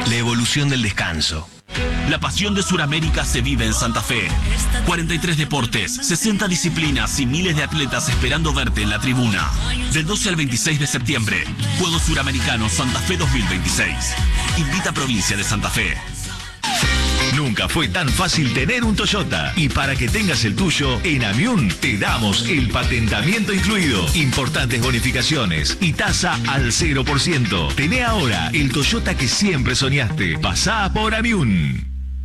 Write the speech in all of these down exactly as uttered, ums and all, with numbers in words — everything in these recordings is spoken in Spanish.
La evolución del descanso. La pasión de Sudamérica se vive en Santa Fe. cuarenta y tres deportes, sesenta disciplinas y miles de atletas esperando verte en la tribuna. Del doce al veintiséis de septiembre, Juegos Suramericanos Santa Fe dos mil veintiséis. Invita a Provincia de Santa Fe. Nunca fue tan fácil tener un Toyota. Y para que tengas el tuyo, en Amiun te damos el patentamiento incluido, importantes bonificaciones y tasa al cero por ciento. Tené ahora el Toyota que siempre soñaste. Pasá por Amiun.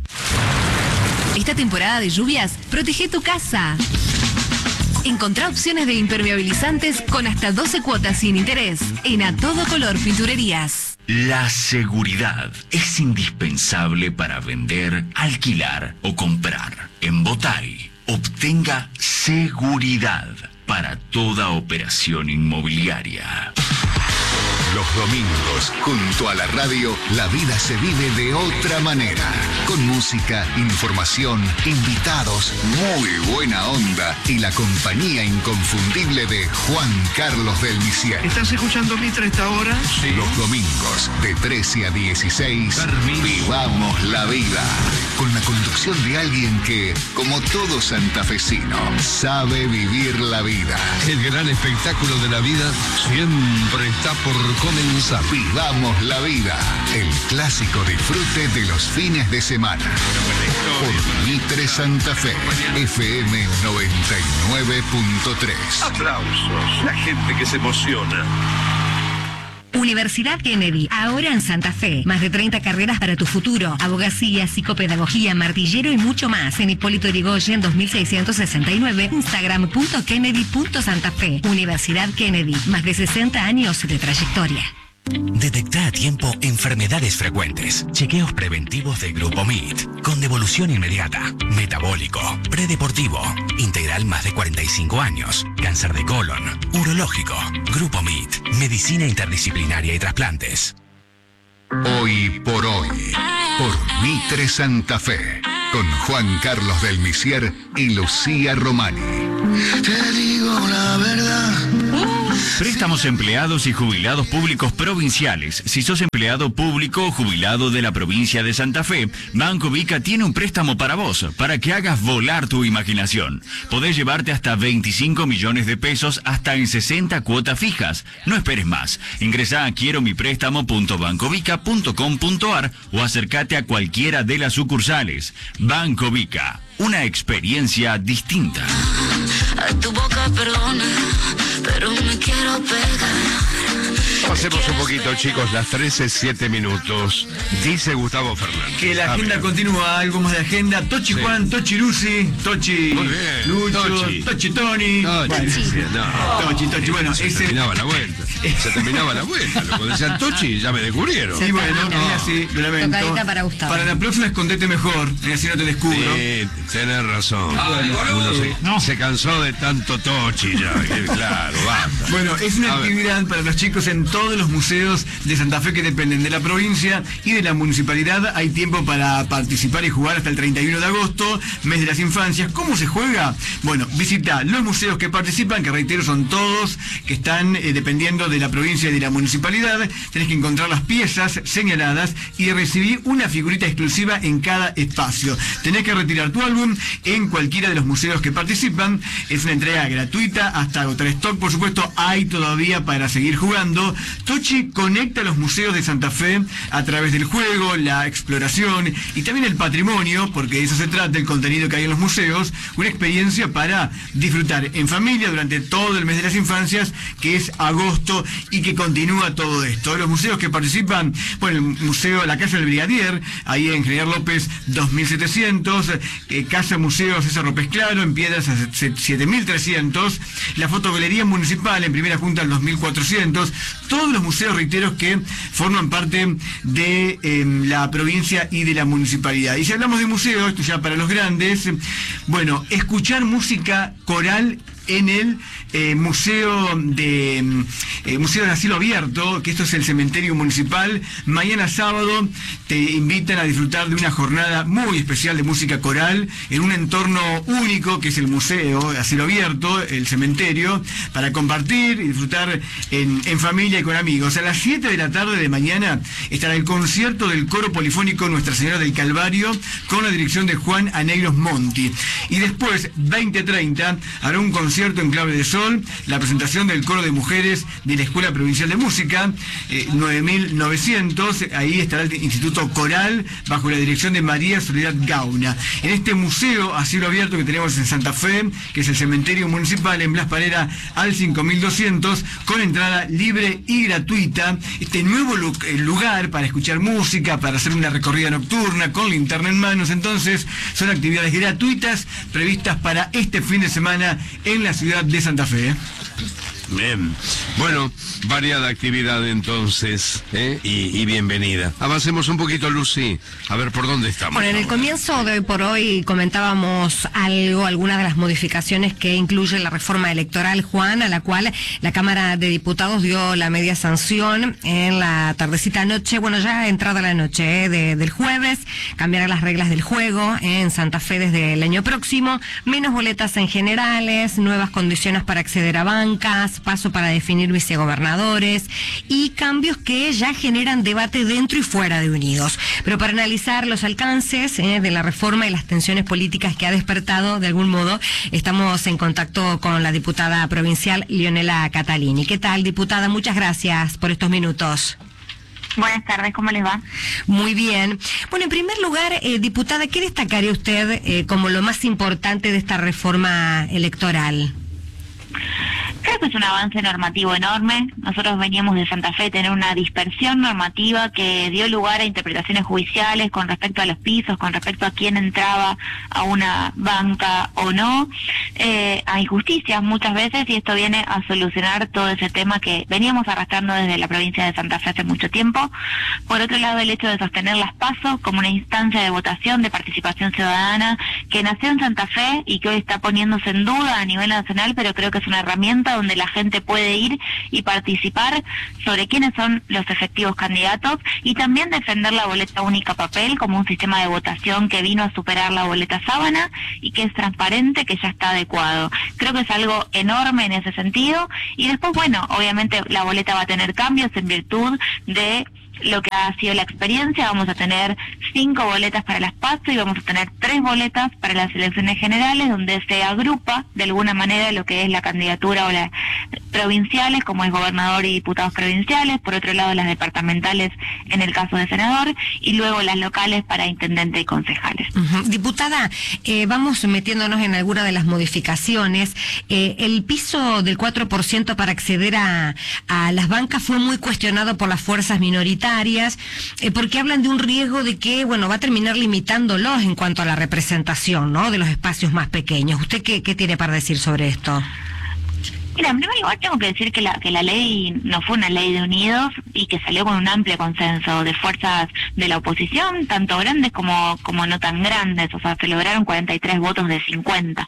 Esta temporada de lluvias, protege tu casa. Encontrá opciones de impermeabilizantes con hasta doce cuotas sin interés en A Todo Color Pinturerías. La seguridad es indispensable para vender, alquilar o comprar. En Botay, obtenga seguridad para toda operación inmobiliaria. Los domingos, junto a la radio, la vida se vive de otra manera. Con música, información, invitados, muy buena onda y la compañía inconfundible de Juan Carlos del Misier. ¿Estás escuchando Mitra a esta hora? Sí. Los domingos, de trece a dieciséis, Permiso. Vivamos la vida. Con la conducción de alguien que, como todo santafesino, sabe vivir la vida. El gran espectáculo de la vida siempre está por comenzar. Vivamos la vida. El clásico disfrute de los fines de semana. Por Mitre Santa Fe, F M noventa y nueve punto tres. Aplausos. La gente que se emociona. Universidad Kennedy, ahora en Santa Fe. Más de treinta carreras para tu futuro. Abogacía, psicopedagogía, martillero y mucho más. En Hipólito Yrigoyen dos mil seiscientos sesenta y nueve, instagram punto kennedy punto santa fe. Universidad Kennedy, más de sesenta años de trayectoria. Detecta a tiempo enfermedades frecuentes. Chequeos preventivos de Grupo M I T. Con devolución inmediata. Metabólico. Predeportivo. Integral más de cuarenta y cinco años. Cáncer de colon. Urológico. Grupo M I T. Medicina interdisciplinaria y trasplantes. Hoy por hoy. Por Mitre Santa Fe. Con Juan Carlos del Misier y Lucía Romani. Te digo la verdad. Préstamos empleados y jubilados públicos provinciales. Si sos empleado público o jubilado de la provincia de Santa Fe, Banco Vica tiene un préstamo para vos, para que hagas volar tu imaginación. Podés llevarte hasta veinticinco millones de pesos hasta en sesenta cuotas fijas. No esperes más. Ingresá a quiero mi préstamo punto bancovica punto com punto ar o acércate a cualquiera de las sucursales. Banco Vica, una experiencia distinta. A tu boca perdona, pero me quiero pegar. Pasemos un poquito, chicos, las trece, siete minutos. Dice Gustavo Fernández. Que la ah, agenda bien. continúa, algo más de agenda. Tochi sí. Juan, Tochi Lucy, Tochi Lucho, Tochi, Tochi Tony. Tochi, bueno, sí, no. Tochi, Tochi, bueno, se ese... terminaba la vuelta. Se terminaba la vuelta. Lo decían Tochi ya me descubrieron. Sí, bueno, no. es así, lo lamento. Tocadita para Gustavo. Para la próxima escondete mejor, así no te descubro. Sí, tenés razón. Bueno, uno se, no. se cansó de tanto Tochi ya. Claro, basta. Bueno, es una A actividad ver. para los chicos en todos los museos de Santa Fe que dependen de la provincia y de la municipalidad. Hay tiempo para participar y jugar hasta el treinta y uno de agosto, mes de las infancias. ¿Cómo se juega? Bueno, visita los museos que participan, que reitero son todos, que están eh, dependiendo de la provincia y de la municipalidad. Tenés que encontrar las piezas señaladas y recibir una figurita exclusiva en cada espacio. Tenés que retirar tu álbum en cualquiera de los museos que participan. Es una entrega gratuita hasta agotar stock. Por supuesto, hay todavía para seguir jugando. Tochi conecta a los museos de Santa Fe a través del juego, la exploración y también el patrimonio, porque de eso se trata el contenido que hay en los museos, una experiencia para disfrutar en familia durante todo el mes de las infancias, que es agosto y que continúa todo esto. Los museos que participan, bueno, el museo, la Casa del Brigadier, ahí en General López dos mil setecientos, eh, Casa Museo César López Claro, en Piedras siete mil trescientos, la Fotogalería Municipal en Primera Junta al dos mil cuatrocientos, todos los museos reiteros que forman parte de eh, la provincia y de la municipalidad. Y si hablamos de museos, esto ya para los grandes, bueno, escuchar música coral en el eh, Museo de eh, Museo de Asilo Abierto, que esto es el cementerio municipal. Mañana sábado te invitan a disfrutar de una jornada muy especial de música coral en un entorno único que es el Museo de Asilo Abierto, el cementerio, para compartir y disfrutar en, en familia y con amigos. A las siete de la tarde de mañana estará el concierto del coro polifónico Nuestra Señora del Calvario con la dirección de Juan Aneiros Monti. Y después, veinte treinta, habrá un concierto en clave de sol, la presentación del coro de mujeres de la Escuela Provincial de Música, eh, nueve mil novecientos, ahí estará el Instituto Coral, bajo la dirección de María Soledad Gauna. En este museo a cielo abierto que tenemos en Santa Fe, que es el cementerio municipal en Blas Parera al cinco mil doscientos, con entrada libre y gratuita, este nuevo lugar para escuchar música, para hacer una recorrida nocturna con linterna en manos. Entonces son actividades gratuitas previstas para este fin de semana en la ciudad de Santa Fe. Bien, bueno, variada actividad entonces, ¿eh? y, y bienvenida. Avancemos un poquito, Lucy, a ver por dónde estamos. Bueno, en el ahora. comienzo de hoy por hoy comentábamos algo, algunas de las modificaciones que incluye la reforma electoral, Juan, a la cual la Cámara de Diputados dio la media sanción en la tardecita noche, bueno, ya entrada la noche ¿eh? de, del jueves, cambiará las reglas del juego ¿eh? en Santa Fe desde el año próximo, menos boletas en generales, nuevas condiciones para acceder a bancas, paso para definir vicegobernadores y cambios que ya generan debate dentro y fuera de Unidos. Pero para analizar los alcances eh, de la reforma y las tensiones políticas que ha despertado, de algún modo, estamos en contacto con la diputada provincial Leonela Catalini. ¿Qué tal, diputada? Muchas gracias por estos minutos. Buenas tardes, ¿cómo les va? Muy bien. Bueno, en primer lugar, eh, diputada, ¿qué destacaría usted eh, como lo más importante de esta reforma electoral? Creo que es un avance normativo enorme. Nosotros veníamos de Santa Fe a tener una dispersión normativa que dio lugar a interpretaciones judiciales con respecto a los pisos, con respecto a quién entraba a una banca o no, eh, a injusticias muchas veces, y esto viene a solucionar todo ese tema que veníamos arrastrando desde la provincia de Santa Fe hace mucho tiempo. Por otro lado, el hecho de sostener las PASO como una instancia de votación, de participación ciudadana, que nació en Santa Fe y que hoy está poniéndose en duda a nivel nacional, pero creo que es una herramienta donde la gente puede ir y participar sobre quiénes son los efectivos candidatos, y también defender la boleta única papel como un sistema de votación que vino a superar la boleta sábana y que es transparente, que ya está adecuado. Creo que es algo enorme en ese sentido. Y después, bueno, obviamente la boleta va a tener cambios en virtud de lo que ha sido la experiencia. Vamos a tener cinco boletas para las PASO y vamos a tener tres boletas para las elecciones generales, donde se agrupa de alguna manera lo que es la candidatura o las provinciales, como es gobernador y diputados provinciales, por otro lado las departamentales en el caso de senador, y luego las locales para intendente y concejales. Uh-huh. Diputada, eh, vamos metiéndonos en alguna de las modificaciones. Eh, el piso del cuatro por ciento para acceder a, a las bancas fue muy cuestionado por las fuerzas minoritarias, eh, porque hablan de un riesgo de que, bueno, va a terminar limitándolos en cuanto a la representación, ¿no?, de los espacios más pequeños. ¿Usted qué, qué tiene para decir sobre esto? Mira, en primer lugar tengo que decir que la que la ley no fue una ley de unidos y que salió con un amplio consenso de fuerzas de la oposición, tanto grandes como como no tan grandes, o sea, se lograron cuarenta y tres votos de cincuenta.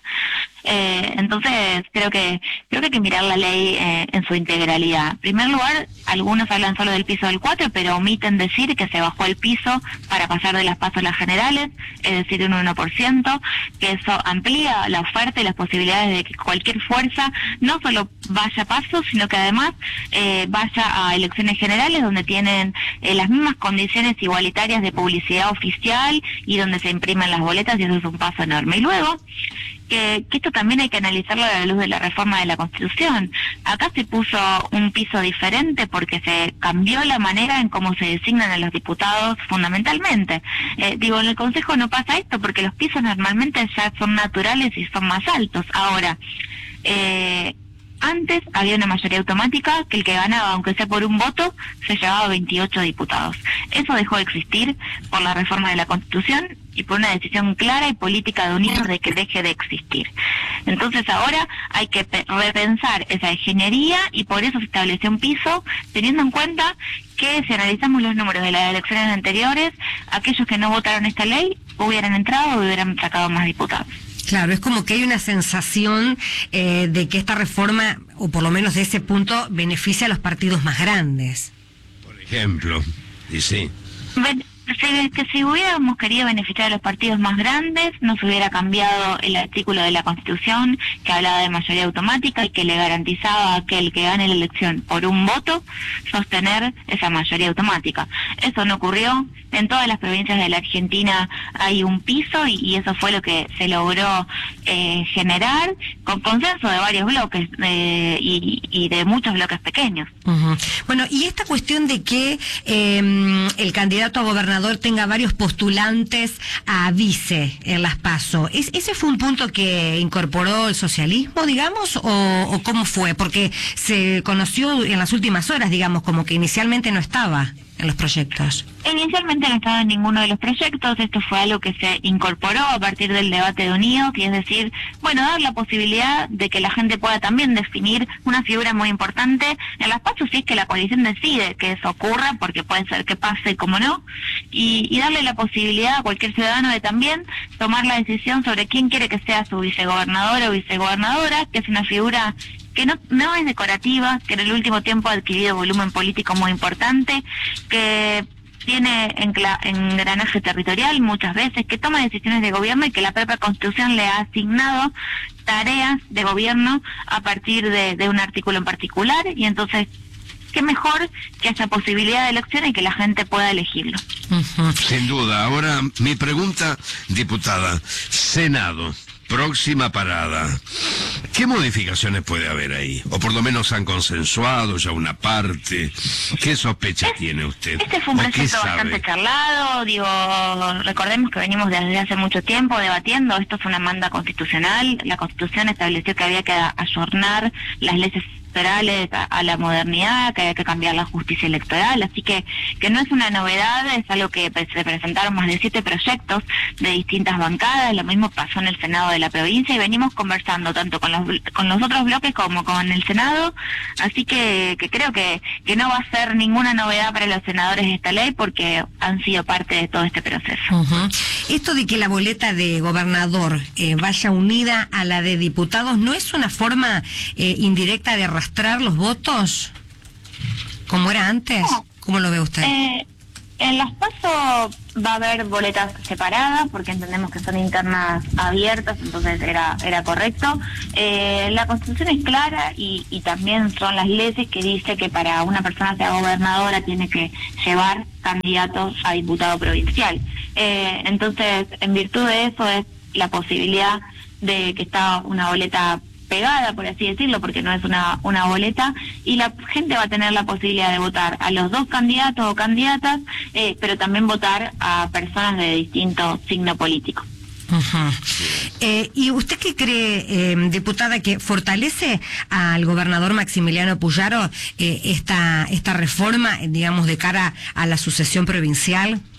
Eh, entonces creo que creo que hay que mirar la ley eh, en su integralidad. En primer lugar, algunos hablan solo del piso del cuatro, pero omiten decir que se bajó el piso para pasar de las PASO a las generales, es decir, un uno por ciento, que eso amplía la oferta y las posibilidades de que cualquier fuerza no solo vaya a PASO, sino que además eh, vaya a elecciones generales, donde tienen eh, las mismas condiciones igualitarias de publicidad oficial y donde se imprimen las boletas, y eso es un paso enorme. Y luego, Que, que esto también hay que analizarlo a la luz de la reforma de la Constitución. Acá se puso un piso diferente porque se cambió la manera en cómo se designan a los diputados fundamentalmente. Eh, digo, en el Consejo no pasa esto porque los pisos normalmente ya son naturales y son más altos. Ahora, eh, antes había una mayoría automática que el que ganaba, aunque sea por un voto, se llevaba veintiocho diputados. Eso dejó de existir por la reforma de la Constitución y por una decisión clara y política de Unidos de que deje de existir. Entonces ahora hay que repensar esa ingeniería y por eso se estableció un piso, teniendo en cuenta que si analizamos los números de las elecciones anteriores, aquellos que no votaron esta ley hubieran entrado o hubieran sacado más diputados. Claro, es como que hay una sensación eh, de que esta reforma, o por lo menos de ese punto, beneficia a los partidos más grandes. Por ejemplo, y sí. Ben- si- que si hubiéramos querido beneficiar a los partidos más grandes, no se hubiera cambiado el artículo de la Constitución que hablaba de mayoría automática y que le garantizaba a aquel que gane la elección por un voto sostener esa mayoría automática. Eso no ocurrió. En todas las provincias de la Argentina hay un piso y, y eso fue lo que se logró eh, generar con consenso de varios bloques eh, y, y de muchos bloques pequeños. Uh-huh. Bueno, y esta cuestión de que eh, el candidato a gobernador tenga varios postulantes a vice en las PASO, ¿es, ¿ese fue un punto que incorporó el socialismo, digamos, o, o cómo fue? Porque se conoció en las últimas horas, digamos, como que inicialmente no estaba en los proyectos. Inicialmente no estaba en ninguno de los proyectos, esto fue algo que se incorporó a partir del debate de Unidos, y es decir, bueno, dar la posibilidad de que la gente pueda también definir una figura muy importante en las PASO si es que la coalición decide que eso ocurra, porque puede ser que pase como no, y, y darle la posibilidad a cualquier ciudadano de también tomar la decisión sobre quién quiere que sea su vicegobernador o vicegobernadora, que es una figura que no, no es decorativa, que en el último tiempo ha adquirido volumen político muy importante, que tiene encla- engranaje territorial muchas veces, que toma decisiones de gobierno y que la propia Constitución le ha asignado tareas de gobierno a partir de, de un artículo en particular, y entonces qué mejor que haya posibilidad de elección y que la gente pueda elegirlo. Uh-huh. Sin duda. Ahora, mi pregunta, diputada, Senado. Próxima parada. ¿Qué modificaciones puede haber ahí? O por lo menos han consensuado ya una parte. ¿Qué sospecha es, tiene usted? Este fue un proyecto bastante charlado, digo, recordemos que venimos desde hace mucho tiempo debatiendo, esto fue una manda constitucional, la Constitución estableció que había que ayornar las leyes electorales a, a la modernidad, que había que cambiar la justicia electoral, así que que no es una novedad, es algo que se presentaron más de siete proyectos de distintas bancadas, lo mismo pasó en el Senado de la provincia y venimos conversando tanto con los con los otros bloques como con el Senado, así que, que creo que, que no va a ser ninguna novedad para los senadores esta ley porque han sido parte de todo este proceso. Uh-huh. Esto de que la boleta de gobernador eh, vaya unida a la de diputados, ¿no es una forma eh, indirecta de arrastrar los votos como era antes? No. ¿Cómo lo ve usted? Eh, en las PASO va a haber boletas separadas porque entendemos que son internas abiertas, entonces era era correcto. Eh, la Constitución es clara y, y también son las leyes que dice que para una persona sea gobernadora tiene que llevar candidatos a diputado provincial. Eh, entonces, en virtud de eso es la posibilidad de que está una boleta pegada, por así decirlo, porque no es una una boleta, y la gente va a tener la posibilidad de votar a los dos candidatos o candidatas, eh, pero también votar a personas de distinto signo político. Uh-huh. Eh, ¿Y usted qué cree, eh, diputada, que fortalece al gobernador Maximiliano Puyaro eh, esta esta reforma, digamos, de cara a la sucesión provincial?